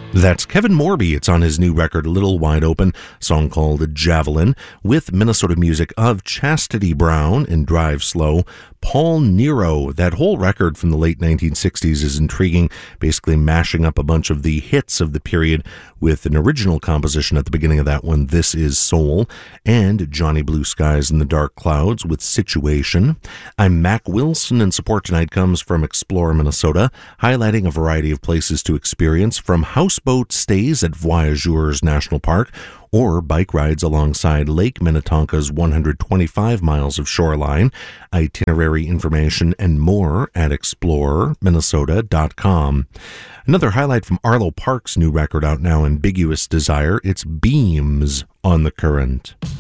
That's Kevin Morby. It's on his new record, Little Wide Open, a song called Javelin, with Minnesota music of Chastity Brown and Drive Slow. Paul Nero. That whole record from the late 1960s is intriguing, basically mashing up a bunch of the hits of the period with an original composition at the beginning of that one, This Is Soul, and Johnny Blue Skies and the Dark Clouds with Situation. I'm Mac Wilson, and support tonight comes from Explore Minnesota, highlighting a variety of places to experience, from houseboat stays at Voyageurs National Park or bike rides alongside Lake Minnetonka's 125 miles of shoreline. Itinerary information and more at exploreminnesota.com. Another highlight from Arlo Parks' new record out now, Ambiguous Desire. It's Beams on the Current.